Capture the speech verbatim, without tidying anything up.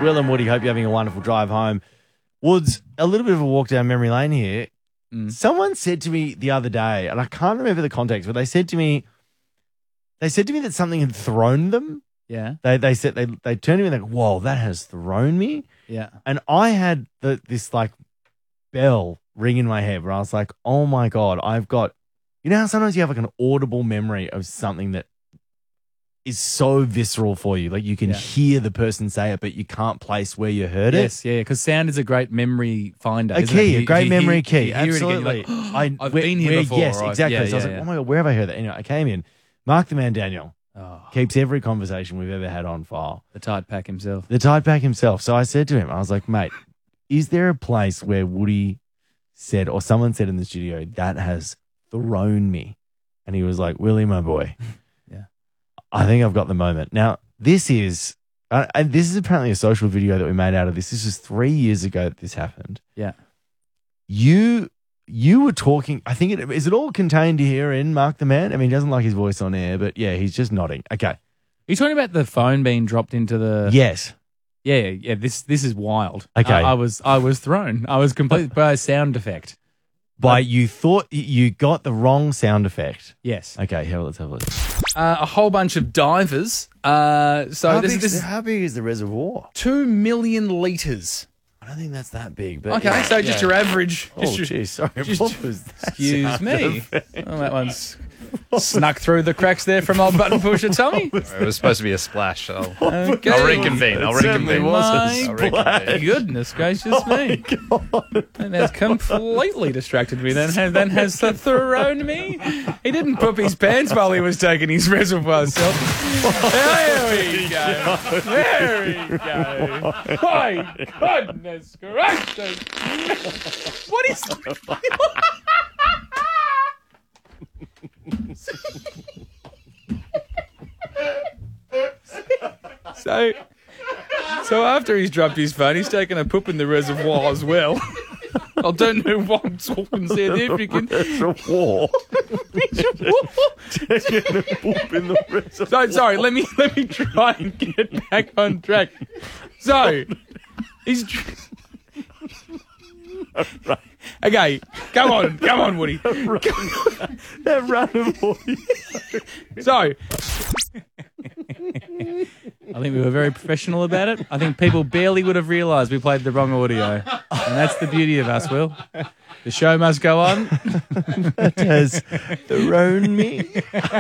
Will and Woody, hope you're having a wonderful drive home. Woods, a little bit of a walk down memory lane here. Mm. Someone said to me the other day, and I can't remember the context, but they said to me, they said to me that something had thrown them. Yeah. They they said they they turned to me and they go, whoa, that has thrown me. Yeah. And I had the, this like bell ring in my head where I was like, oh my God, I've got, you know how sometimes you have like an audible memory of something that is so visceral for you. Like you can Yeah. hear the person say it, but you can't place where you heard Yes, it. yeah, because sound is a great memory finder. A isn't key, it? a You- great you memory hear- key. you hear it again, you're Absolutely. like, I, I've where- been here where- before. Yes, or- exactly. yeah, so I was yeah, like, yeah. oh my God, where have I heard that? Anyway, I came in. Mark the Man Daniel Oh, keeps every conversation we've ever had on file. the Tide Pack himself. The Tide Pack himself. So I said to him, I was like, mate, is there a place where Woody said, or someone said in the studio, that has thrown me? And he was like, Willie, my boy. Yeah. I think I've got the moment. Now, this is, uh, and this is apparently a social video that we made out of this. This was three years ago that this happened. Yeah. You you were talking, I think, it, is it all contained here in Mark the Man? I mean, he doesn't like his voice on air, but yeah, he's just nodding. Okay. Are you talking about the phone being dropped into the... Yes. Yeah, yeah, yeah. This this is wild. Okay. I, I was I was thrown. I was completely by a sound effect. By you thought you got the wrong sound effect. Yes. Okay, here, let's have a look. Uh, a whole bunch of divers. Uh, so How, this, big, this is how big is the reservoir? two million litres. I don't think that's that big. But Okay, yeah, so just yeah. your average. Oh, Just your- geez, sorry. just- What was that Excuse sound me. effect? Oh, that one's snuck through the cracks there from old button pusher Tommy. It was supposed to be a splash. I'll, Okay. I'll reconvene. I'll It certainly reconvene. was a My I'll reconvene. goodness gracious me. And that's completely distracted me. Then, has- then has thrown me. He didn't poop his pants while he was taking his reservoir selfie. There we go. There we go. My goodness gracious. What is So, so after he's dropped his phone, he's taken a poop in the reservoir as well. I don't know what I'm talking there. If you can, Reservoir. Taking a poop in the reservoir. so sorry. Let me let me try and get back on track. So he's. Okay, come on, come on, Woody. That random Woody. So, I think we were very professional about it. I think people barely would have realised we played the wrong audio. And that's the beauty of us, Will. The show must go on. That has thrown me.